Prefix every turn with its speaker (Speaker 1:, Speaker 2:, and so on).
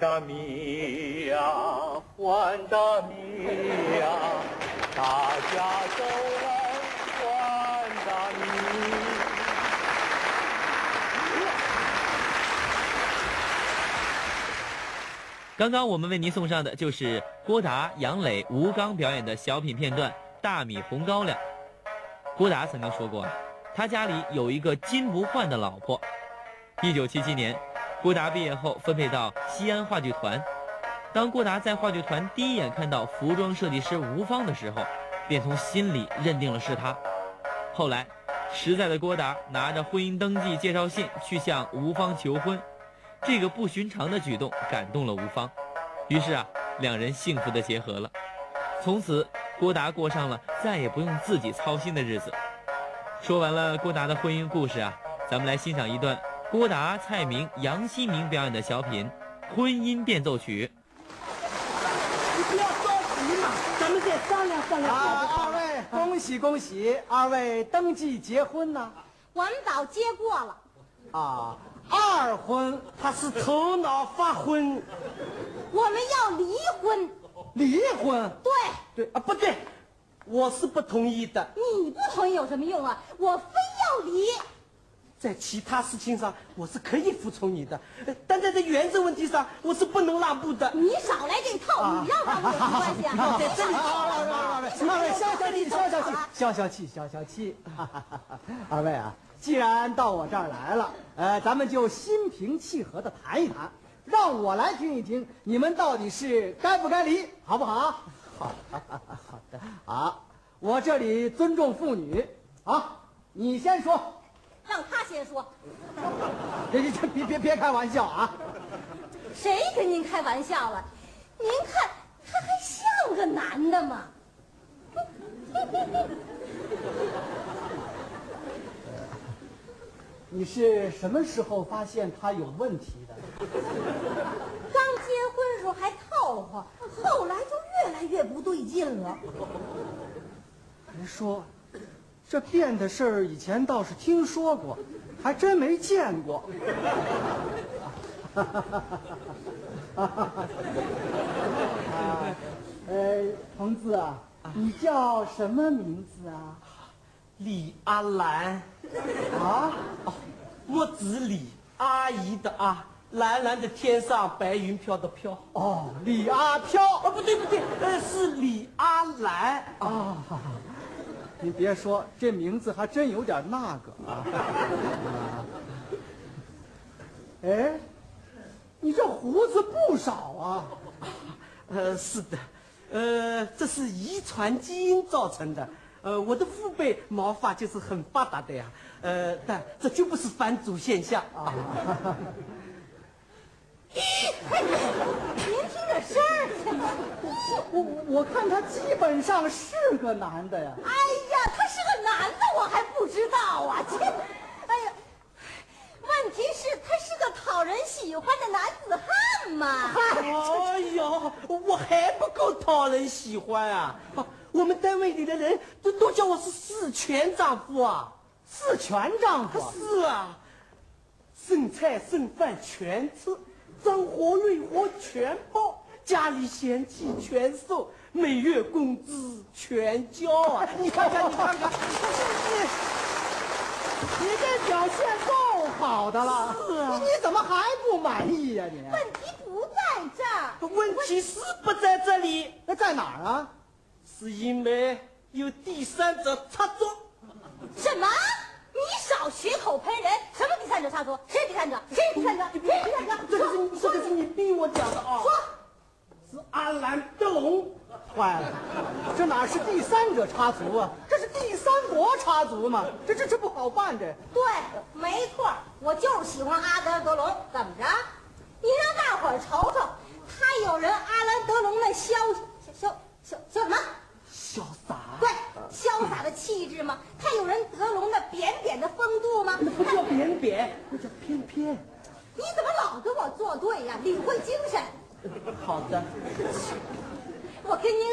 Speaker 1: 大米呀，换大米呀，大家都来换大米。
Speaker 2: 刚刚我们为您送上的就是郭达、杨磊、吴刚表演的小品片段《大米红高粱》。郭达曾经说过，他家里有一个金不换的老婆。1977年，郭达毕业后分配到西安话剧团。当郭达在话剧团第一眼看到服装设计师吴芳的时候，便从心里认定了是他。后来，实在的郭达拿着婚姻登记介绍信去向吴芳求婚。这个不寻常的举动感动了吴芳，于是两人幸福的结合了。从此，郭达过上了再也不用自己操心的日子。说完了郭达的婚姻故事咱们来欣赏一段郭达、蔡明、杨希明表演的小品《婚姻变奏曲》。
Speaker 3: 你不要着急嘛，咱们再商量商量。
Speaker 4: 二位恭喜恭喜，二位登记结婚呢？
Speaker 5: 我们早结过了。
Speaker 4: 二婚
Speaker 3: 他是头脑发昏。
Speaker 5: 我们要离婚。
Speaker 4: 离婚？
Speaker 5: 对
Speaker 3: 不对，我是不同意的。
Speaker 5: 你不同意有什么用啊？我非要离。
Speaker 3: 在其他事情上我是可以服从你的，但在这原则问题上我是不能让步的。
Speaker 5: 你少来这套，你让让我有什么关系啊？
Speaker 3: 在这里，
Speaker 4: 二位消消气。二位既然到我这儿来了，咱们就心平气和的谈一谈，让我来听一听你们到底是该不该离，好不好？好的。好，我这里尊重妇女你先说。
Speaker 5: 让他先说。
Speaker 4: 别开玩笑
Speaker 5: 谁跟您开玩笑了？您看他还像个男的吗？
Speaker 4: 你是什么时候发现他有问题的？
Speaker 5: 刚结婚时候还套话，后来就越来越不对劲了。
Speaker 4: 别说，这变的事儿以前倒是听说过，还真没见过。同志你叫什么名字啊？
Speaker 3: 李阿兰。木子李，阿姨的阿，蓝蓝的天上白云飘的飘。
Speaker 4: 李阿飘。
Speaker 3: 不对，是李阿兰。
Speaker 4: 你别说，这名字还真有点那个你这胡子不少
Speaker 3: 是的，这是遗传基因造成的。我的父辈毛发就是很发达的呀。但这就不是返祖现象
Speaker 5: 您听着声儿，
Speaker 4: 我看他基本上是个男的呀。
Speaker 5: 哎呀，他是个男的，我还不知道问题是他是个讨人喜欢的男子汉嘛。
Speaker 3: 哎呦，我还不够讨人喜欢我们单位里的人都叫我是四全丈夫
Speaker 4: 四全丈夫？
Speaker 3: 是剩菜剩饭全吃，脏活累活全包，家里嫌弃全受，每月工资全交你看看
Speaker 4: 你这表现够好的了。
Speaker 3: 是
Speaker 4: 你怎么还不满意呀你？
Speaker 5: 问题不在这儿。
Speaker 3: 问题是不在这里。
Speaker 4: 那在哪儿
Speaker 3: 是因为有第三者插足。
Speaker 5: 什么？你少血口喷人！什么第三者插足？谁第三者？谁第三者？
Speaker 3: 这个是你逼我讲的
Speaker 5: 说，
Speaker 3: 是阿兰德龙。
Speaker 4: 坏了，这哪是第三者插足这是第三国插足嘛？这不好办这。
Speaker 5: 对，没错，我就是喜欢阿德龙。怎么着？你让大伙儿瞅瞅，他有人阿兰德龙那潇什么？
Speaker 3: 潇洒。
Speaker 5: 对，潇洒的气质吗？他有人德龙的扁扁的风度吗？
Speaker 3: 那不叫扁扁，那叫偏偏。
Speaker 5: 你怎么老跟我作对呀？领会精神。
Speaker 3: 好的。
Speaker 5: 我跟您